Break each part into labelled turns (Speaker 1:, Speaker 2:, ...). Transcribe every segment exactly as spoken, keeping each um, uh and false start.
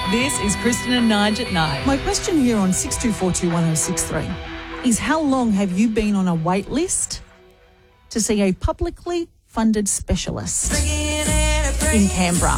Speaker 1: This is Kristen and Nige at night.
Speaker 2: My question here on six two four two one oh six three is how long have you been on a wait list to see a publicly funded specialist in Canberra?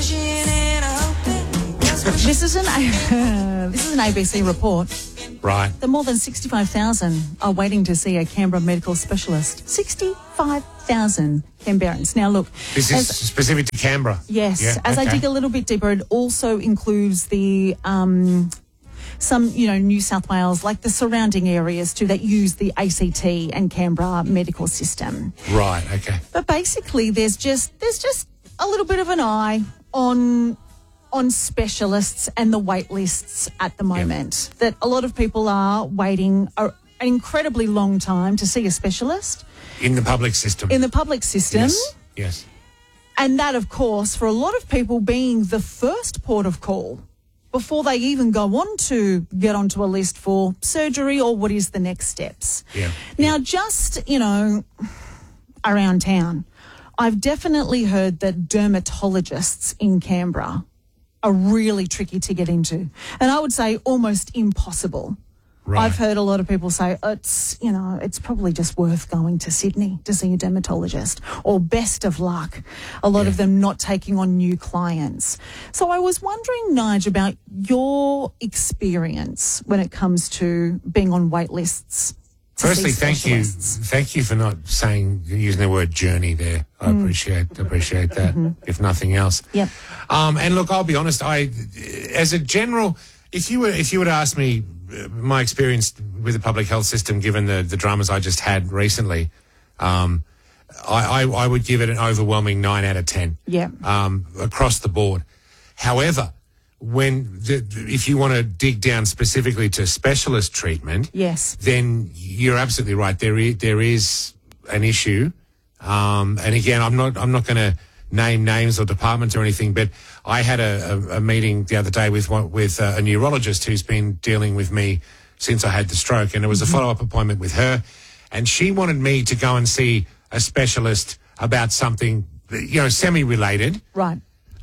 Speaker 2: This is an uh, this is an A B C report.
Speaker 3: Right.
Speaker 2: That more than sixty-five thousand are waiting to see a Canberra medical specialist. sixty-five thousand Canberrans. Now, look.
Speaker 3: This is specific to Canberra.
Speaker 2: Yes.
Speaker 3: Yeah,
Speaker 2: as
Speaker 3: okay.
Speaker 2: I dig a little bit deeper, it also includes the um, some, you know, New South Wales, like the surrounding areas too, that use the A C T and Canberra medical system.
Speaker 3: Right. Okay.
Speaker 2: But basically, there's just there's just a little bit of an eye on. on specialists and the wait lists at the moment. Yep. That a lot of people are waiting a, an incredibly long time to see a specialist.
Speaker 3: In the public system.
Speaker 2: In the public system.
Speaker 3: Yes, yes.
Speaker 2: And that, of course, for a lot of people being the first port of call before they even go on to get onto a list for surgery or what is the next steps.
Speaker 3: Yeah.
Speaker 2: Now, just, you know, around town, I've definitely heard that dermatologists in Canberra are really tricky to get into. And I would say almost impossible.
Speaker 3: Right.
Speaker 2: I've heard a lot of people say, it's, you know, it's probably just worth going to Sydney to see a dermatologist, or best of luck. A lot
Speaker 3: yeah.
Speaker 2: of them not taking on new clients. So I was wondering, Nige, about your experience when it comes to being on wait lists.
Speaker 3: Firstly, thank you, thank you for not saying using the word journey there. I mm. appreciate appreciate that. Mm-hmm. If nothing else,
Speaker 2: yep.
Speaker 3: Um, and look, I'll be honest. I, as a general, if you were if you were to ask me uh, my experience with the public health system, given the the dramas I just had recently, um, I, I I would give it an overwhelming nine out of ten.
Speaker 2: Yeah.
Speaker 3: Um, across the board. However, when the, if you want to dig down specifically to specialist treatment,
Speaker 2: yes, then
Speaker 3: you're absolutely right. There is there is an issue, um, and again, I'm not I'm not going to name names or departments or anything, but I had a, a, a meeting the other day with one, with a, a neurologist who's been dealing with me since I had the stroke, and it was mm-hmm. a follow up appointment with her, and she wanted me to go and see a specialist about something, you know, semi related,
Speaker 2: right?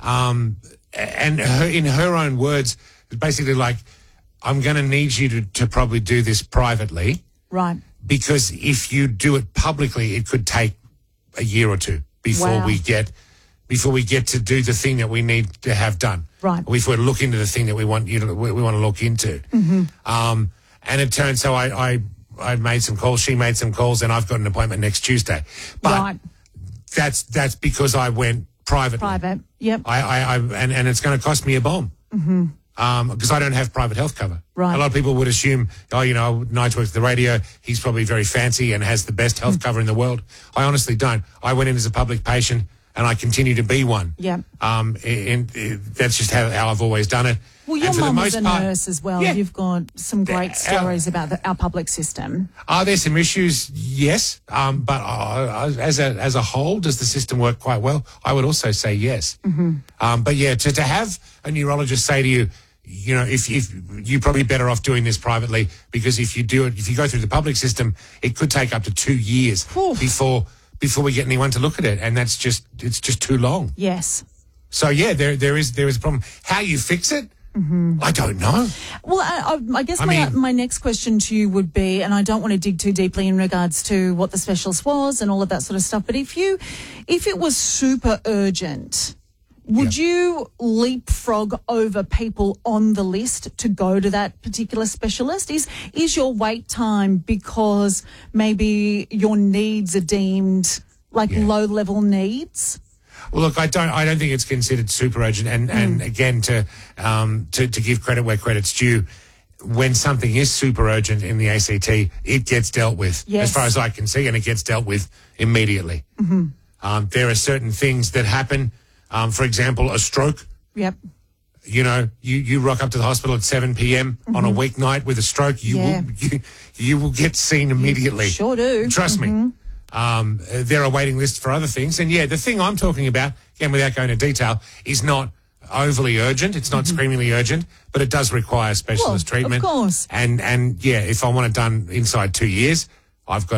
Speaker 3: Um, And her, in her own words, basically like, I'm going to need you to, to probably do this privately.
Speaker 2: Right.
Speaker 3: Because if you do it publicly, it could take a year or two before
Speaker 2: wow.
Speaker 3: we get before we get to do the thing that we need to have done.
Speaker 2: Right.
Speaker 3: Or if we look into the thing that we want you to we, we want to look into.
Speaker 2: Mm-hmm.
Speaker 3: Um, and it turned so I, I I made some calls, she made some calls, and I've got an appointment next Tuesday. But
Speaker 2: right.
Speaker 3: that's that's because I went privately.
Speaker 2: Private, yep.
Speaker 3: I, I, I and, and it's going to cost me a bomb.
Speaker 2: Mm-hmm.
Speaker 3: Um, because I don't have private health cover.
Speaker 2: Right.
Speaker 3: A lot of people would assume, oh, you know, Nige works at the radio, he's probably very fancy and has the best health mm. cover in the world. I honestly don't. I went in as a public patient and I continue to be one.
Speaker 2: Yeah.
Speaker 3: Um, and, and that's just how, how I've always done it.
Speaker 2: Well, your mum was a
Speaker 3: part,
Speaker 2: nurse as well.
Speaker 3: Yeah.
Speaker 2: You've got some great stories our, about the, our public system.
Speaker 3: Are there some issues? Yes. Um, but uh, as a as a whole, does the system work quite well? I would also say yes.
Speaker 2: Mm-hmm.
Speaker 3: Um, but yeah, to, to have a neurologist say to you, you know, if, if you're probably better off doing this privately, because if you do it, if you go through the public system, it could take up to two years
Speaker 2: Oof. before
Speaker 3: before we get anyone to look at it. And that's just, it's just too long.
Speaker 2: Yes.
Speaker 3: So yeah, there there is there is a problem. How you fix it? Mm-hmm. I don't know.
Speaker 2: Well, I, I guess
Speaker 3: I
Speaker 2: my,
Speaker 3: mean,
Speaker 2: my next question to you would be, and I don't want to dig too deeply in regards to what the specialist was and all of that sort of stuff, but if you, if it was super urgent, would
Speaker 3: yeah.
Speaker 2: you leapfrog over people on the list to go to that particular specialist? Is is your wait time because maybe your needs are deemed like
Speaker 3: yeah.
Speaker 2: low-level needs?
Speaker 3: Well, look, I don't. I don't think it's considered super urgent. And, mm. and again, to um to, to give credit where credit's due, when something is super urgent in the A C T, it gets dealt with,
Speaker 2: yes.
Speaker 3: as far as I can see, and it gets dealt with immediately.
Speaker 2: Mm-hmm.
Speaker 3: Um, there are certain things that happen. Um, for example, a stroke.
Speaker 2: Yep.
Speaker 3: You know, you, you rock up to the hospital at seven p.m. mm-hmm. on a weeknight with a stroke. You
Speaker 2: yeah.
Speaker 3: will you, you will get seen immediately.
Speaker 2: You sure do.
Speaker 3: Trust
Speaker 2: mm-hmm.
Speaker 3: me. Um, there are waiting lists for other things. And, yeah, the thing I'm talking about, again, without going into detail, is not overly urgent. It's not mm-hmm. screamingly urgent, but it does require specialist
Speaker 2: well,
Speaker 3: treatment.
Speaker 2: Of course.
Speaker 3: And, and, yeah, if I want it done inside two years, I've got to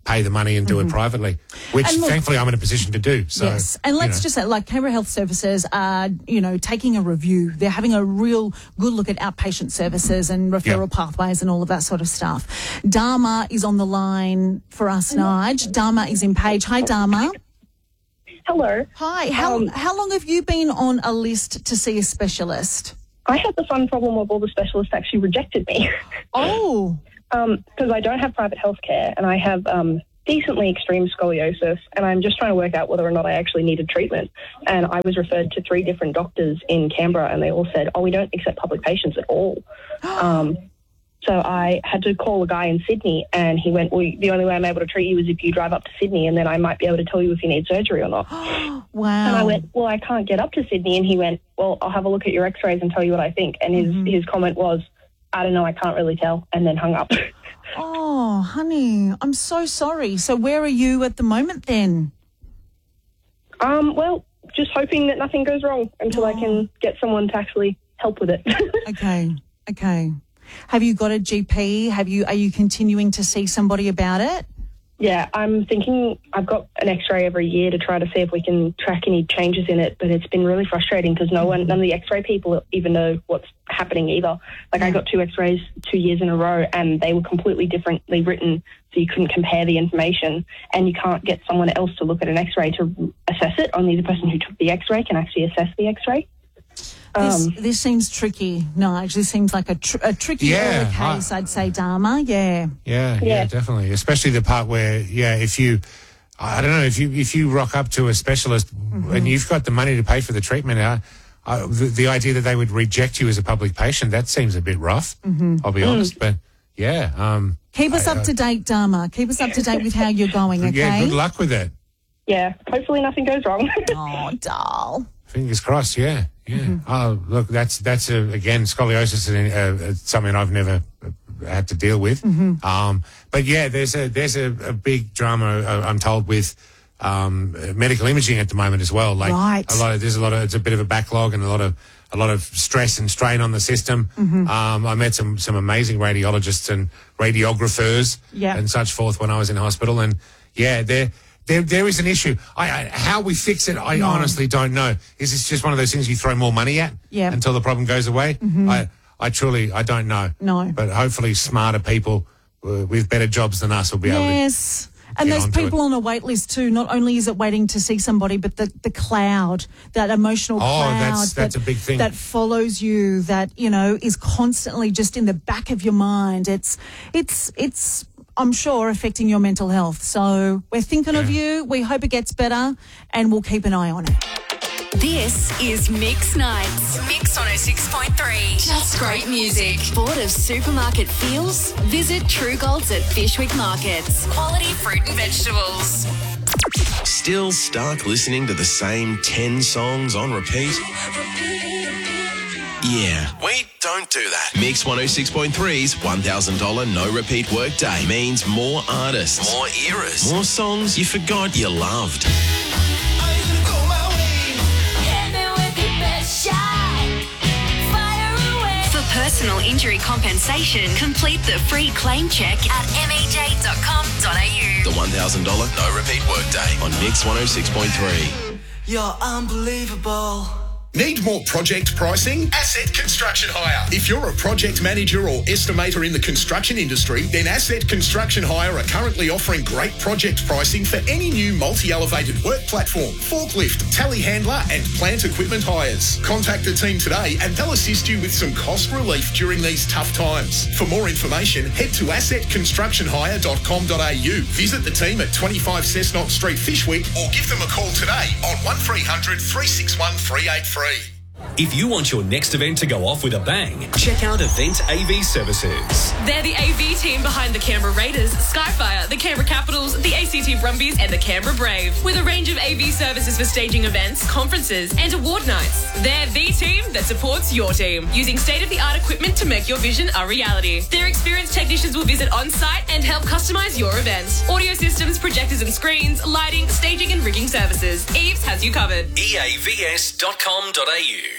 Speaker 3: pay the money and do it privately, which
Speaker 2: And look-
Speaker 3: thankfully I'm in a position to do. So,
Speaker 2: Yes, and let's
Speaker 3: you know.
Speaker 2: just say, like, Canberra Health Services are, you know, taking a review. They're having a real good look at outpatient services and referral
Speaker 3: Yeah.
Speaker 2: pathways and all of that sort of stuff. Dharma is on the line for us, Nige. Dharma is in Page. Hi, Dharma.
Speaker 4: Hello.
Speaker 2: Hi. How
Speaker 4: Um,
Speaker 2: how long have you been on a list to see a specialist?
Speaker 4: I had the fun problem of all the specialists actually rejected me
Speaker 2: Oh,
Speaker 4: because I don't have private health care and I have um, decently extreme scoliosis, and I'm just trying to work out whether or not I actually needed treatment. And I was referred to three different doctors in Canberra, and they all said, oh, we don't accept public patients at all. um, so I had to call a guy in Sydney, and he went, well, the only way I'm able to treat you is if you drive up to Sydney, and then I might be able to tell you if you need surgery or not.
Speaker 2: wow.
Speaker 4: And I went, well, I can't get up to Sydney. And he went, well, I'll have a look at your x-rays and tell you what I think. And his,
Speaker 2: Mm-hmm.
Speaker 4: his comment was, I don't know, I can't really tell, and then hung up.
Speaker 2: Oh, honey, I'm so sorry. So where are you at the moment then?
Speaker 4: um, well, just hoping that nothing goes wrong until I can get someone to actually help with it.
Speaker 2: Okay, okay. Have you got a G P? Have you? Are you continuing to see somebody about it?
Speaker 4: Yeah, I'm thinking I've got an x-ray every year to try to see if we can track any changes in it, but it's been really frustrating because no one, none of the x-ray people even know what's happening either. Like I got two x-rays two years in a row and they were completely differently written, so you couldn't compare the information, and you can't get someone else to look at an x-ray to assess it. Only the person who took the x-ray can actually assess the x-ray.
Speaker 2: This,
Speaker 4: Um,
Speaker 2: this seems tricky, Nige. This seems like a, tr- a tricky
Speaker 3: Yeah,
Speaker 2: case,
Speaker 3: I-
Speaker 2: I'd say, Dharma. Yeah.
Speaker 3: Yeah, yeah,
Speaker 4: Yeah.
Speaker 3: definitely. Especially the part where, yeah, if you, I don't know, if you if you rock up to a specialist and you've got the money to pay for the treatment, uh, uh, the, the idea that they would reject you as a public patient, that seems a bit rough. I'll be honest, but yeah, um,
Speaker 2: Keep us
Speaker 3: I-
Speaker 2: up to date, Dharma. Keep us up to date with how you're going, okay?
Speaker 3: yeah, good luck with it.
Speaker 4: yeah, hopefully nothing goes wrong.
Speaker 2: Oh, doll.
Speaker 3: Fingers crossed. Yeah, yeah. Oh, look, that's that's a, again scoliosis is uh, uh, something I've never uh, had to deal with. Um, but yeah, there's a there's a, a big drama uh, I'm told with um, uh, medical imaging at the moment as well. Like
Speaker 2: Right.
Speaker 3: a lot of there's a lot of it's a bit of a backlog and a lot of a lot of stress and strain on the system. Um, I met some some amazing radiologists and radiographers
Speaker 2: Yeah.
Speaker 3: and such forth when I was in hospital, and yeah, they're. There, there is an issue. I, I, how we fix it, I honestly don't know. Is this just one of those things you throw more money at
Speaker 2: Yeah.
Speaker 3: until the problem goes away? I, I truly, I don't know.
Speaker 2: No.
Speaker 3: But hopefully smarter people uh, with better jobs than us will be able to.
Speaker 2: Yes. And
Speaker 3: get
Speaker 2: there's
Speaker 3: onto
Speaker 2: people
Speaker 3: it.
Speaker 2: on a wait list too. Not only is it waiting to see somebody, but the, the cloud, that emotional
Speaker 3: Oh,
Speaker 2: cloud
Speaker 3: that's- that's
Speaker 2: that,
Speaker 3: a big thing.
Speaker 2: that follows you, that, you know, is constantly just in the back of your mind. It's, it's, it's, I'm sure, affecting your mental health. So we're thinking of
Speaker 3: Yeah.
Speaker 2: you. We hope it gets better and we'll keep an eye on it.
Speaker 5: This is Mix Nights. Mix one oh six point three. Just great music. Bored of supermarket feels? Visit True Golds at Fishwick Markets. Quality fruit and vegetables.
Speaker 6: Still stuck listening to the same ten songs on repeat? Yeah, we don't do that. Mix one oh six point three's one thousand dollars no repeat workday means more artists, more eras, more songs you forgot you loved.
Speaker 5: For personal injury compensation, complete the free claim check at m e j dot com dot a u.
Speaker 6: The one thousand dollars no repeat workday on Mix one oh six point three.
Speaker 7: You're unbelievable.
Speaker 8: Need more project pricing? Asset Construction Hire. If you're a project manager or estimator in the construction industry, then Asset Construction Hire are currently offering great project pricing for any new multi-elevated work platform, forklift, telehandler and plant equipment hires. Contact the team today and they'll assist you with some cost relief during these tough times. For more information, head to asset construction hire dot com dot a u. Visit the team at twenty-five Cessnock Street, Fishwick, or give them a call today on one three hundred, three six one, three eight three.
Speaker 9: If you want your next event to go off with a bang, check out Event A V Services.
Speaker 10: They're the A V team behind the Canberra Raiders, Skyfire, the Canberra Capitals, the A C T Brumbies and the Canberra Brave, with a range of A V services for staging events, conferences and award nights. They're the team that supports your team, using state-of-the-art equipment to make your vision a reality. Their experienced technicians will visit on-site and help customise your event. Audio systems, projectors and screens, lighting, staging and rigging services. Eves has you covered.
Speaker 9: E A V S dot com dot a u.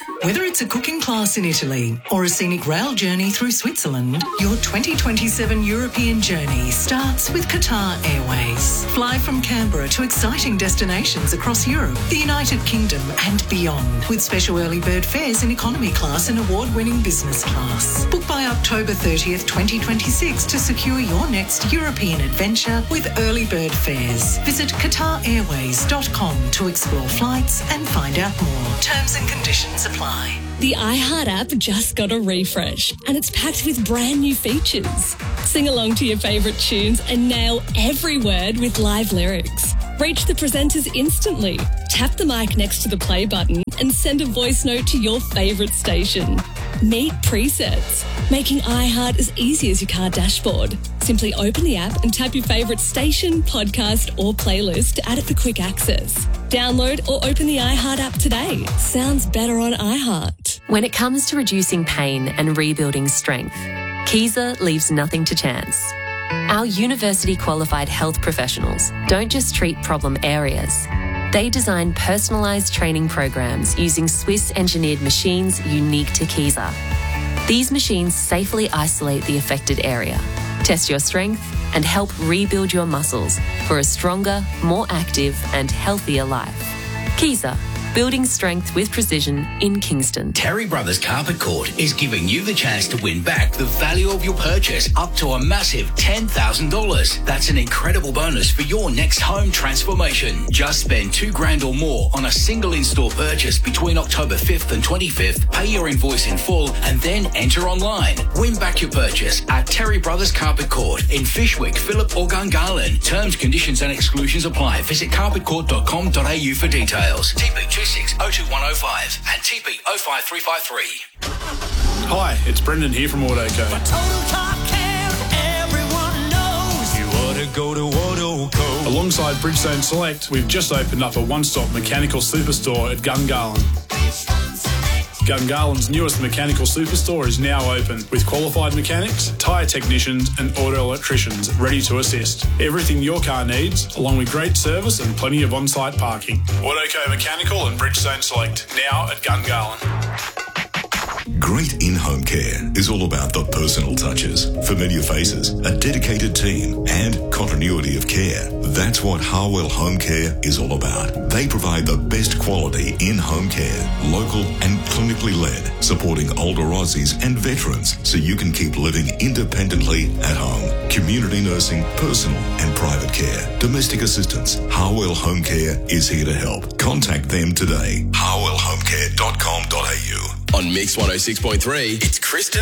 Speaker 11: Whether it's a cooking class in Italy or a scenic rail journey through Switzerland, your twenty twenty-seven European journey starts with Qatar Airways. Fly from Canberra to exciting destinations across Europe, the United Kingdom and beyond, with special early bird fares in economy class and award-winning business class. Book by October thirtieth, twenty twenty-six to secure your next European adventure with early bird fares. Visit qatar airways dot com to explore flights and find out more. Terms and conditions apply.
Speaker 12: The iHeart app just got a refresh and it's packed with brand new features. Sing along to your favourite tunes and nail every word with live lyrics. Reach the presenters instantly. Tap the mic next to the play button and send a voice note to your favourite station. Meet presets, making iHeart as easy as your car dashboard. Simply open the app and tap your favourite station, podcast or playlist to add it for quick access. Download or open the iHeart app today. Sounds better on iHeart.
Speaker 13: When it comes to reducing pain and rebuilding strength, Kaiser leaves nothing to chance. Our university-qualified health professionals don't just treat problem areas. They design personalised training programs using Swiss-engineered machines unique to Kaiser. These machines safely isolate the affected area, test your strength, and help rebuild your muscles for a stronger, more active and healthier life. Kaiser, building strength with precision in Kingston.
Speaker 14: Terry Brothers Carpet Court is giving you the chance to win back the value of your purchase up to a massive ten thousand dollars. That's an incredible bonus for your next home transformation. Just spend two grand or more on a single in-store purchase between October fifth and twenty-fifth. Pay your invoice in full and then enter online. Win back your purchase at Terry Brothers Carpet Court in Fishwick, Phillip or Gungahlin. Terms, conditions and exclusions apply. Visit carpet court dot com dot a u for details. T P two six oh two one oh five and T P oh five three five three.
Speaker 15: Hi, it's Brendan here from Autoco.
Speaker 16: You ought to go to Autoco.
Speaker 15: Alongside Bridgestone Select, we've just opened up a one-stop mechanical superstore at Gungahlin. Gungahlин's newest mechanical superstore is now open with qualified mechanics, tyre technicians and auto electricians ready to assist. Everything your car needs, along with great service and plenty of on-site parking. Autoco Mechanical and Bridgestone Select, now at Gungahlin.
Speaker 17: Great in-home care is all about the personal touches, familiar faces, a dedicated team, and continuity of care. That's what Harwell Home Care is all about. They provide the best quality in-home care, local and clinically led, supporting older Aussies and veterans so you can keep living independently at home. Community nursing, personal and private care, domestic assistance. Harwell Home Care is here to help. Contact them today. harwell home care dot com dot a u.
Speaker 6: On Mix one oh six point three, it's Kristen